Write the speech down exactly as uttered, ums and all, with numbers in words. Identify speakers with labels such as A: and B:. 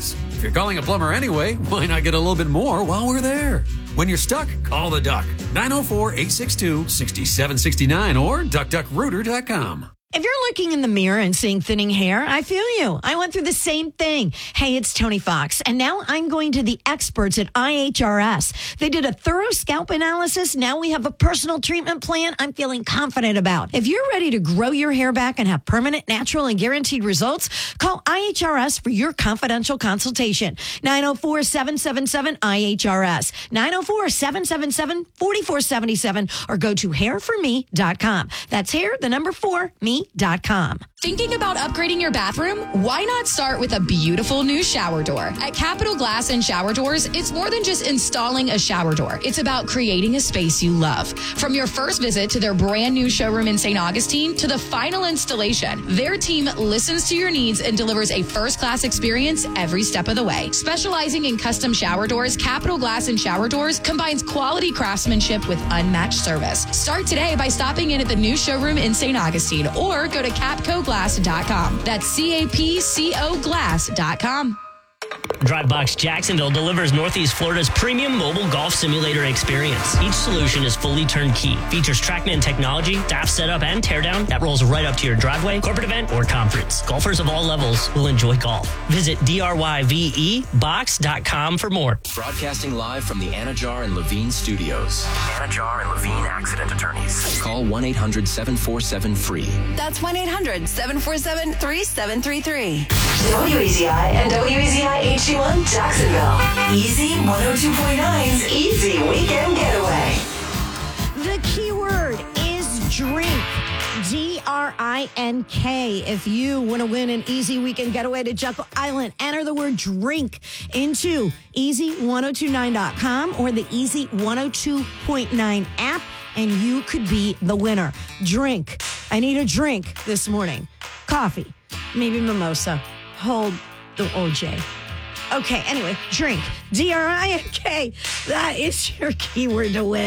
A: is. If you're calling a plumber anyway, why not get a little bit more while we're there? When you're stuck, call the Duck. nine oh four, eight six two, six seven six nine or duck duck rooter dot com.
B: If you're looking in the mirror and seeing thinning hair, I feel you. I went through the same thing. Hey, it's Tony Fox, and now I'm going to the experts at I H R S. They did a thorough scalp analysis. Now we have a personal treatment plan I'm feeling confident about. If you're ready to grow your hair back and have permanent, natural, and guaranteed results, call I H R S for your confidential consultation. nine oh four, seven seven seven, I H R S, nine oh four, seven seven seven, four four seven seven, or go to hair for me dot com. That's hair, the number four, me dot com.
C: Thinking about upgrading your bathroom? Why not start with a beautiful new shower door? At Capital Glass and Shower Doors, it's more than just installing a shower door. It's about creating a space you love. From your first visit to their brand new showroom in Saint Augustine to the final installation, their team listens to your needs and delivers a first-class experience every step of the way. Specializing in custom shower doors, Capital Glass and Shower Doors combines quality craftsmanship with unmatched service. Start today by stopping in at the new showroom in Saint Augustine or Or go to capco glass dot com. That's C A P C O glass dot com.
D: DriveBox Jacksonville delivers Northeast Florida's premium mobile golf simulator experience. Each solution is fully turnkey, features TrackMan technology, staff setup, and teardown that rolls right up to your driveway, corporate event, or conference. Golfers of all levels will enjoy golf. Visit D R Y V E box dot com for more.
E: Broadcasting live from the Anajar and Levine studios. Anajar and Levine accident attorneys. Call one eight hundred, seven four seven, F R E E.
F: That's one eight hundred, seven four seven, three seven three three.
G: W E Z I and W E Z I H D one Jacksonville. Easy one oh two point nine's Easy Weekend Getaway.
B: The keyword is drink. D R I N K. If you want to win an easy weekend getaway to Jekyll Island, enter the word drink into easy ten twenty-nine dot com or the Easy one oh two point nine app, and you could be the winner. Drink. I need a drink this morning. Coffee. Maybe mimosa. Hold the O J. Okay, anyway, drink. D R I N K. That is your keyword to win.